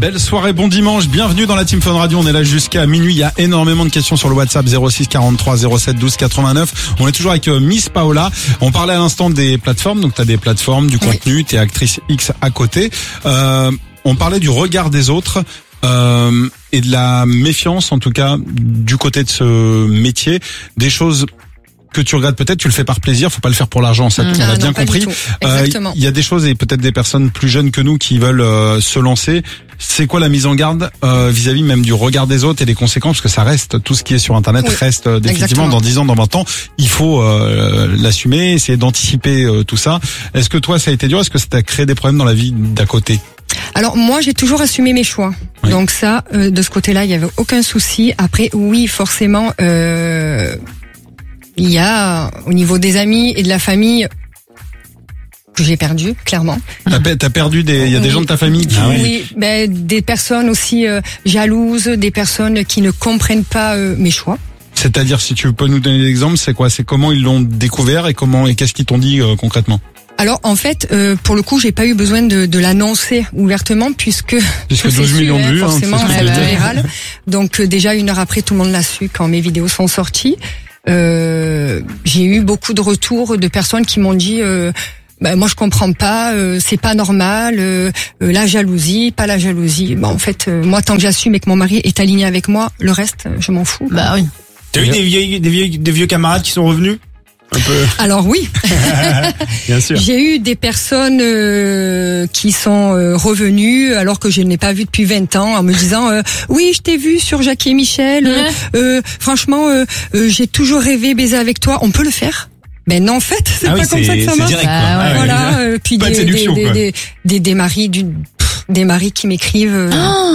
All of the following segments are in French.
Belle soirée, bon dimanche, bienvenue dans la Team Fun Radio. On est là jusqu'à minuit, il y a énormément de questions sur le WhatsApp 06 43 07 12 89. On est toujours avec Miss Paola. On parlait à l'instant des plateformes, donc tu as des plateformes, du contenu, t'es actrice X à côté. On parlait du regard des autres et de la méfiance, en tout cas, du côté de ce métier. Des choses que tu regardes peut-être, tu le fais par plaisir, faut pas le faire pour l'argent, ça on a bien compris. Il y a des choses et peut-être des personnes plus jeunes que nous qui veulent se lancer. C'est quoi la mise en garde vis-à-vis même du regard des autres et des conséquences, parce que ça reste, tout ce qui est sur Internet reste définitivement dans 10 ans, dans 20 ans. Il faut l'assumer, essayer d'anticiper tout ça. Est-ce que toi, ça a été dur? Est-ce que ça t'a créé des problèmes dans la vie d'à côté? Alors moi, j'ai toujours assumé mes choix. Oui. Donc ça, de ce côté-là, il y avait aucun souci. Après, oui, forcément, il y a au niveau des amis et de la famille que j'ai perdu, clairement. T'as perdu il y a des gens de ta famille qui... Oui, des personnes aussi jalouses, des personnes qui ne comprennent pas mes choix. C'est-à-dire, si tu peux nous donner des exemples, c'est quoi? C'est comment ils l'ont découvert et qu'est-ce qu'ils t'ont dit concrètement? Alors en fait, pour le coup, j'ai pas eu besoin de l'annoncer ouvertement puisque 12 millions de vues, forcément, c'est viral. Donc déjà 1 heure après, tout le monde l'a su quand mes vidéos sont sorties. J'ai eu beaucoup de retours de personnes qui m'ont dit moi je comprends pas, c'est pas normal, la jalousie, pas la jalousie. En fait, moi tant que j'assume et que mon mari est aligné avec moi, le reste je m'en fous. Bah oui. T'as eu des vieux camarades qui sont revenus? Un peu. Alors oui. Bien sûr. J'ai eu des personnes qui sont revenues alors que je n'ai pas vu depuis 20 ans en me disant oui, je t'ai vu sur Jackie et Michel. Franchement, j'ai toujours rêvé baiser avec toi. On peut le faire? Ben non, en fait, c'est pas comme ça que ça marche. Direct, quoi. Voilà. Puis pas de séduction, des maris qui m'écrivent.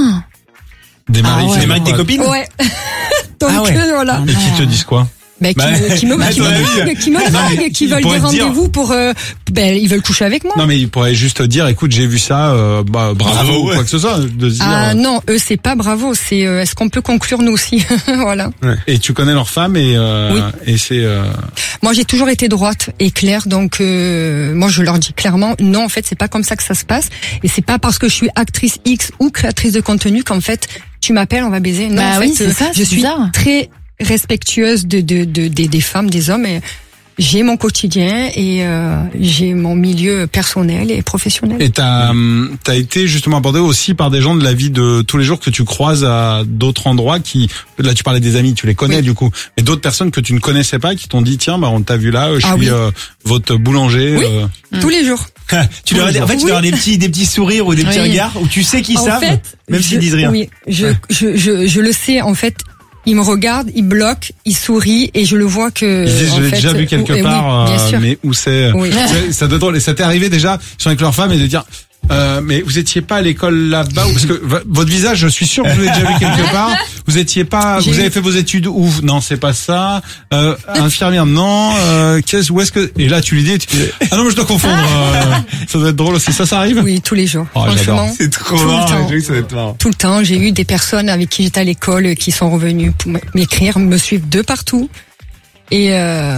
Des maris de tes copines? Ouais. Donc voilà. Et qui te disent quoi? Qui me draguent, qui veulent des rendez-vous pour ils veulent coucher avec moi. Non mais ils pourraient juste dire écoute, j'ai vu ça, bravo ou quoi que ce soit, de se dire. Non, eux c'est pas bravo, c'est est-ce qu'on peut conclure nous aussi? Voilà. Ouais. Et tu connais leur femme et c'est Moi j'ai toujours été droite et claire, donc moi je leur dis clairement non, en fait c'est pas comme ça que ça se passe, et c'est pas parce que je suis actrice X ou créatrice de contenu qu'en fait tu m'appelles, on va baiser. Non, en fait, c'est ça, je suis très respectueuse des femmes, des hommes, et j'ai mon quotidien et j'ai mon milieu personnel et professionnel. Et t'as été justement abordé aussi par des gens de la vie de tous les jours que tu croises à d'autres endroits qui, là tu parlais des amis, tu les connais du coup, mais d'autres personnes que tu ne connaissais pas qui t'ont dit tiens on t'a vu là, je suis votre boulanger. Oui, tous les jours. Tu leur as des petits sourires ou des petits regards où tu sais qu'ils savent, même s'ils disent rien. Oui, je le sais en fait. Il me regarde, il bloque, il sourit et je le vois que. Ils disent je l'ai déjà vu quelque part, mais où c'est? Ça doit drôle. Et ça t'est arrivé déjà, ils sont avec leur femme et de dire. Mais vous étiez pas à l'école là-bas, parce que votre visage, je suis sûr que vous l'avez déjà vu quelque part. Vous étiez pas, vous avez fait vos études où? Non, c'est pas ça. Infirmière, non. Où est-ce que? Et là, tu lui dis, ah non, mais je dois confondre. Ça doit être drôle aussi. Ça arrive? Oui, tous les jours. Oh, franchement. C'est trop marrant. Tout le temps. J'ai eu des personnes avec qui j'étais à l'école qui sont revenues pour m'écrire, me suivre de partout. Et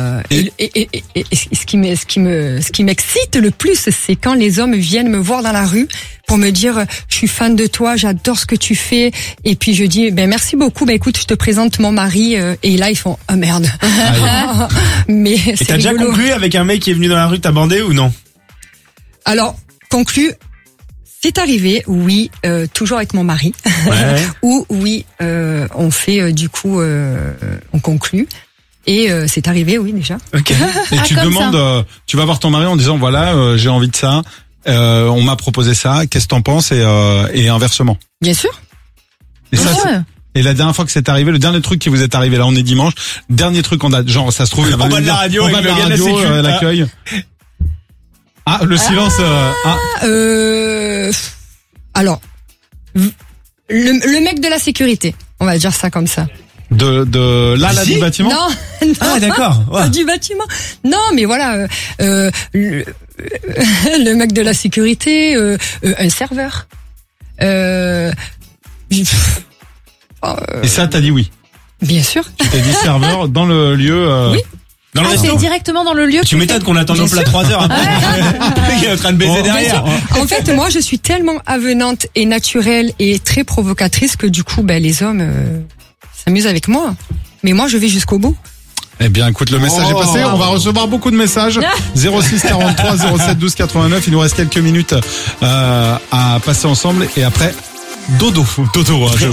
ce qui m'excite le plus, c'est quand les hommes viennent me voir dans la rue pour me dire je suis fan de toi, j'adore ce que tu fais, et puis je dis merci beaucoup, écoute, je te présente mon mari, et là ils font merde. Mais c'est t'as déjà conclu avec un mec qui est venu dans la rue, t'as bandé ou non? Alors conclu, c'est arrivé, oui, toujours avec mon mari, ou oui, on fait du coup, on conclut. Et c'est arrivé, oui, déjà. Okay. Et tu demandes, tu vas voir ton mari en disant voilà, j'ai envie de ça, on m'a proposé ça, qu'est-ce que t'en penses, et inversement. Bien sûr. Et ça, et la dernière fois que c'est arrivé, le dernier truc qui vous est arrivé, là on est dimanche, dernier truc on a, genre ça se trouve, on va de la radio, on va de la radio, l'accueil. Ah, le silence. Alors, le mec de la sécurité, on va dire ça comme ça. De là du bâtiment? Non. Ah d'accord. Pas du bâtiment. Non, mais voilà, le mec de la sécurité, un serveur. Et ça, t'as dit oui? Bien sûr. Tu t'es dit serveur dans le lieu. Oui. Dans le c'est directement dans le lieu. Tu m'étonnes qu'on attend nos plats 3 heures. Il est en train de baiser derrière. En fait, moi, je suis tellement avenante et naturelle et très provocatrice que du coup, les hommes s'amusent avec moi. Mais moi, je vais jusqu'au bout. Eh bien, écoute, le message est passé. On va recevoir beaucoup de messages. 06 43 07 12 89. Il nous reste quelques minutes à passer ensemble et après, dodo.